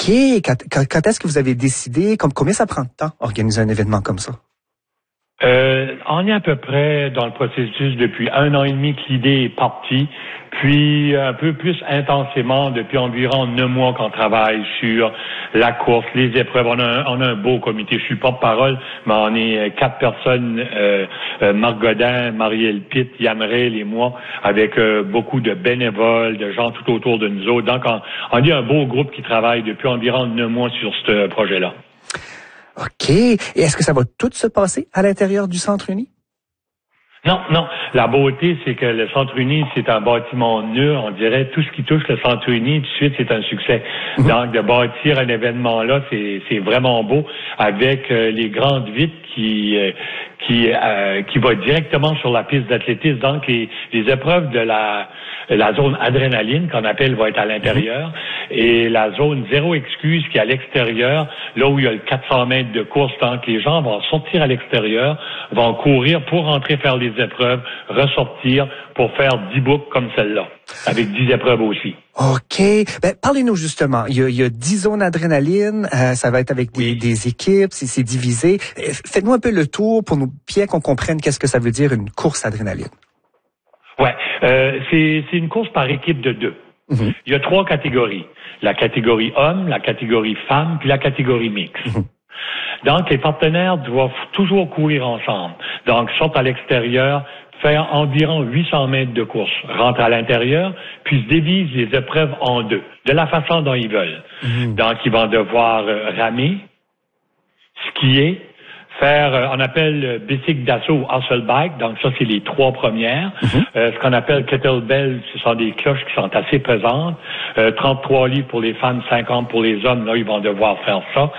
OK. Quand est-ce que vous avez décidé, combien ça prend de temps organiser un événement comme ça? On est à peu près dans le processus depuis 1 an et demi que l'idée est partie, puis un peu plus intensément depuis environ 9 mois qu'on travaille sur la course, les épreuves. On a un beau comité. Je suis porte-parole, mais on est 4 personnes, Marc Godin, Marielle Pitt, Yann Rail et moi, avec beaucoup de bénévoles, de gens tout autour de nous autres. Donc, on est un beau groupe qui travaille depuis environ 9 mois sur ce projet-là. OK. Et est-ce que ça va tout se passer à l'intérieur du Centre Uni? Non. La beauté, c'est que le Centre Uni, c'est un bâtiment neuf. On dirait tout ce qui touche le Centre Uni, tout de suite, c'est un succès. Donc, de bâtir un événement-là, c'est vraiment beau, avec les grandes vitres qui va directement sur la piste d'athlétisme. Donc, les épreuves de la zone adrénaline, qu'on appelle, va être à l'intérieur, et la zone zéro excuse qui est à l'extérieur, là où il y a le 400 mètres de course. Donc, les gens vont sortir à l'extérieur, vont courir pour rentrer faire les épreuves, ressortir pour faire 10 boucles comme celle-là, avec 10 épreuves aussi. OK. Ben, parlez-nous justement. Il y a 10 zones adrénaline. Ça va être avec des équipes. C'est divisé. Faites-nous un peu le tour pour nous, bien qu'on comprenne qu'est-ce que ça veut dire une course adrénaline. Ouais. C'est une course par équipe de 2. Il y a 3 catégories. La catégorie homme, la catégorie femme, puis la catégorie mixte. Donc, les partenaires doivent toujours courir ensemble. Donc, ils sont à l'extérieur, faire environ 800 mètres de course, rentrent à l'intérieur, puis se divisent les épreuves en 2, de la façon dont ils veulent. Donc, ils vont devoir ramer, skier, faire, on appelle bicycle d'assaut ou hustle bike, donc ça, c'est les 3 premières. Ce qu'on appelle kettlebell, ce sont des cloches qui sont assez pesantes. 33 livres pour les femmes, 50 pour les hommes, là, ils vont devoir faire ça.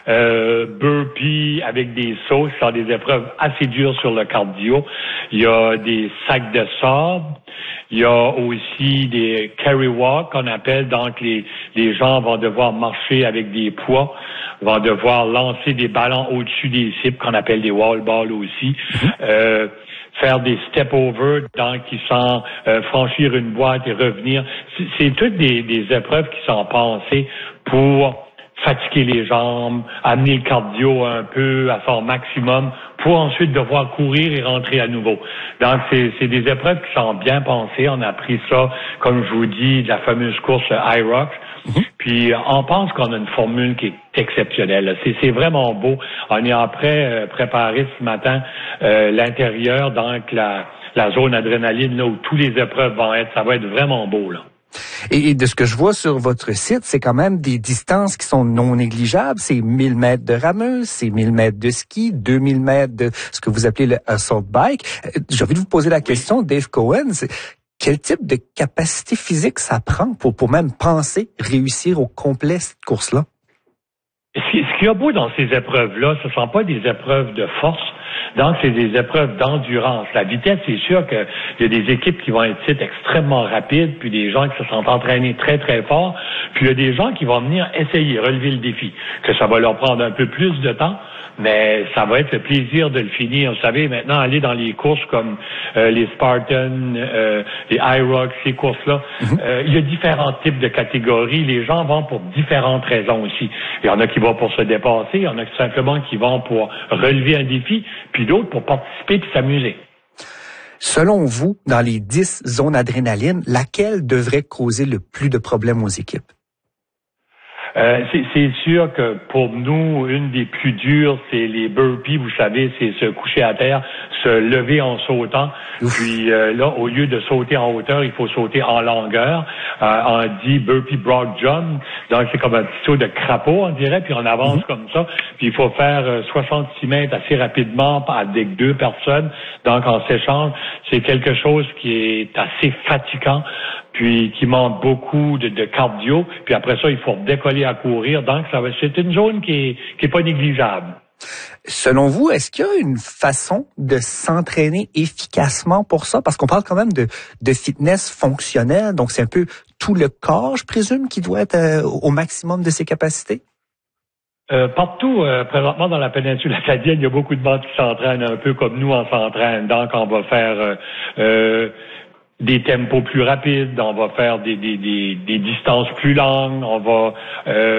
Burpee avec des sauts, ce sont des épreuves assez dures sur le cardio. Il y a des sacs de sable. Il y a aussi des carry walk qu'on appelle, donc les gens vont devoir marcher avec des poids, vont devoir lancer des ballons au-dessus des cibles qu'on appelle des wall balls aussi, faire des step over, donc qui sont franchir une boîte et revenir. C'est toutes des épreuves qui sont pensées pour fatiguer les jambes, amener le cardio un peu à son maximum pour ensuite devoir courir et rentrer à nouveau. Donc, c'est des épreuves qui sont bien pensées. On a pris ça, comme je vous dis, de la fameuse course IROC. Puis, on pense qu'on a une formule qui est exceptionnelle. C'est vraiment beau. On est en train préparer ce matin l'intérieur, donc la zone adrénaline, là où tous les épreuves vont être. Ça va être vraiment beau, là. Et de ce que je vois sur votre site, c'est quand même des distances qui sont non négligeables. C'est 1000 mètres de rameuse, c'est 1000 mètres de ski, 2000 mètres de ce que vous appelez le assault bike. J'ai envie de vous poser la question, Dave Cohen, quel type de capacité physique ça prend pour même penser réussir au complet cette course-là? Ce qu'il y a beau dans ces épreuves-là, ce ne sont pas des épreuves de force. Donc, c'est des épreuves d'endurance. La vitesse, c'est sûr qu'il y a des équipes qui vont être extrêmement rapides, puis des gens qui se sont entraînés très, très fort. Puis il y a des gens qui vont venir essayer, relever le défi, que ça va leur prendre un peu plus de temps, mais ça va être le plaisir de le finir. Vous savez, maintenant, aller dans les courses comme les Spartans, les IROC, ces courses-là, il y a différents types de catégories. Les gens vont pour différentes raisons aussi. Il y en a qui vont pour se dépasser, il y en a simplement qui vont pour relever un défi, puis d'autres pour participer et s'amuser. Selon vous, dans les 10 zones adrénaline, laquelle devrait causer le plus de problèmes aux équipes? C'est sûr que pour nous, une des plus dures, c'est les burpees. Vous savez, c'est se coucher à terre, se lever en sautant. Puis là, au lieu de sauter en hauteur, il faut sauter en longueur. On dit burpee broad jump. Donc, c'est comme un petit saut de crapaud, on dirait, puis on avance comme ça. Puis il faut faire 66 mètres assez rapidement avec 2 personnes. Donc, en s'échange, c'est quelque chose qui est assez fatigant, puis qui manque beaucoup de cardio. Puis après ça, il faut décoller à courir. Donc, c'est une zone qui est pas négligeable. Selon vous, est-ce qu'il y a une façon de s'entraîner efficacement pour ça? Parce qu'on parle quand même de fitness fonctionnel, donc c'est un peu tout le corps, je présume, qui doit être au maximum de ses capacités? Partout, présentement dans la péninsule acadienne, il y a beaucoup de monde qui s'entraînent un peu comme nous on s'entraîne. Donc, on va faire des tempos plus rapides, on va faire des distances plus longues, on va